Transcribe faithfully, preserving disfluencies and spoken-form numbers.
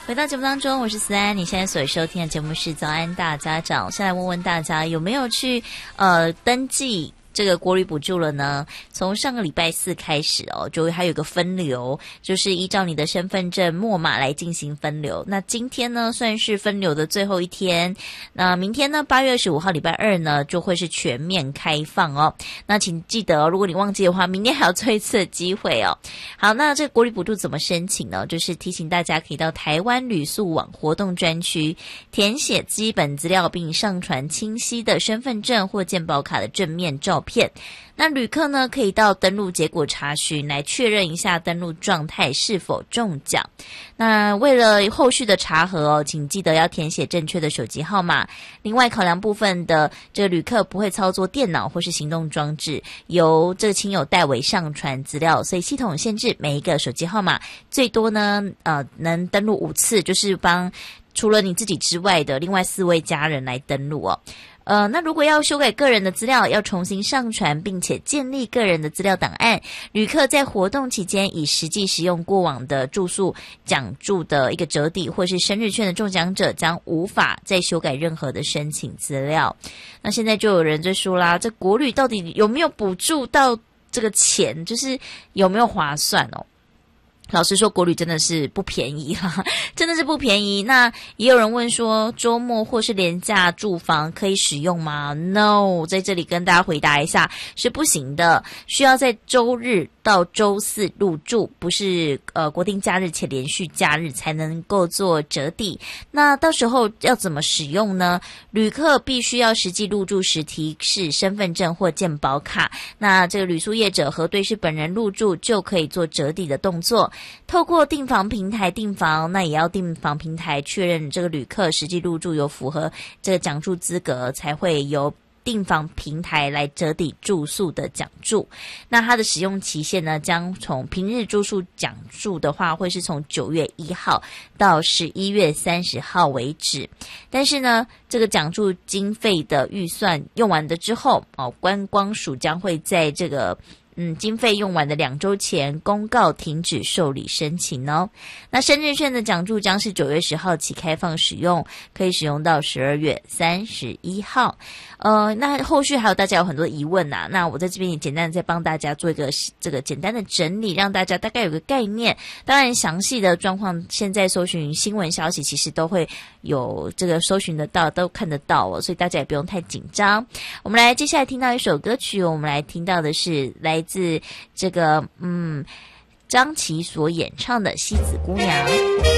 回到节目当中，我是思安，你现在所收听的节目是早安大家长。先来问问大家有没有去呃登记这个国旅补助了呢？从上个礼拜四开始哦，就还有个分流，就是依照你的身份证末码来进行分流。那今天呢算是分流的最后一天，那明天呢八月二十五号礼拜二呢就会是全面开放哦。那请记得哦，如果你忘记的话，明天还有最后一次的机会哦。好，那这个国旅补助怎么申请呢？就是提醒大家可以到台湾旅宿网活动专区填写基本资料，并上传清晰的身份证或健保卡的正面照片。那旅客呢可以到登录结果查询来确认一下登录状态是否中奖。那为了后续的查核哦，请记得要填写正确的手机号码。另外考量部分的这个旅客不会操作电脑或是行动装置，由这个亲友代为上传资料，所以系统限制每一个手机号码最多呢呃能登录五次，就是帮除了你自己之外的另外四位家人来登录哦。呃，那如果要修改个人的资料，要重新上传并且建立个人的资料档案，旅客在活动期间以实际使用过往的住宿奖助的一个折抵或是生日券的中奖者，将无法再修改任何的申请资料。那现在就有人在说啦，这国旅到底有没有补助到这个钱，就是有没有划算哦？老实说，国旅真的是不便宜啦，真的是不便宜。那也有人问说，周末或是连假住房可以使用吗？ No， 在这里跟大家回答一下，是不行的，需要在周日到周四入住，不是呃国定假日且连续假日才能够做折抵。那到时候要怎么使用呢？旅客必须要实际入住时提示身份证或健保卡，那这个旅宿业者核对是本人入住，就可以做折抵的动作。透过订房平台订房，那也要订房平台确认这个旅客实际入住有符合这个奖助资格，才会由订房平台来折抵住宿的奖助。那它的使用期限呢，将从平日住宿奖助的话，会是从九月一号到十一月三十号为止。但是呢，这个奖助经费的预算用完的之后，哦，观光署将会在这个嗯，经费用完的两周前公告停止受理申请哦。那生日券的奖助将是九月十号起开放使用，可以使用到十二月三十一号。呃，那后续还有大家有很多疑问啊，那我在这边也简单的再帮大家做一个这个简单的整理，让大家大概有个概念。当然详细的状况现在搜寻新闻消息其实都会有这个搜寻得到，都看得到哦，所以大家也不用太紧张。我们来接下来听到一首歌曲，我们来听到的是来自这个嗯张琪所演唱的《西子姑娘》。